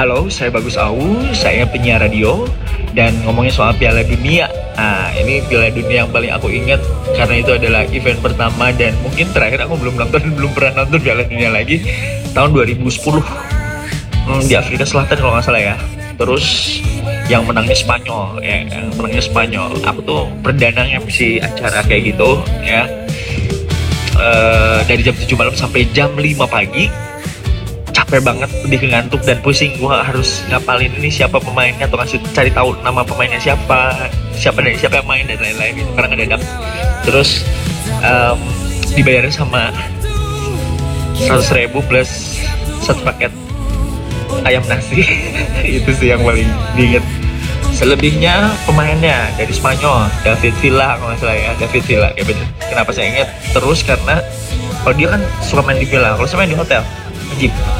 Halo, saya Bagus Au, saya penyiar radio dan ngomongin soal Piala Dunia. Nah, ini Piala Dunia yang paling aku ingat karena itu adalah event pertama dan mungkin terakhir aku belum pernah nonton Piala Dunia lagi tahun 2010 di Afrika Selatan kalau nggak salah ya. Terus yang menangnya Spanyol, ya, yang menangnya Spanyol. Aku tuh perdana MC acara kayak gitu, ya. Dari jam 7 malam sampai jam 5 pagi. Capek banget, lebih ngantuk dan pusing. Gua harus ngapalin ini siapa pemainnya atau cari tahu nama pemainnya siapa yang main dan lain-lain gitu karena ngedadak. Terus dibayarin sama 100.000 plus satu paket ayam nasi. Itu sih yang paling diinget. Selebihnya pemainnya dari Spanyol, David Villa kalau nggak salah ya, David Villa. Kenapa saya ingat terus karena kalau dia kan suka main di Villa, kalau saya main di hotel, Ajib.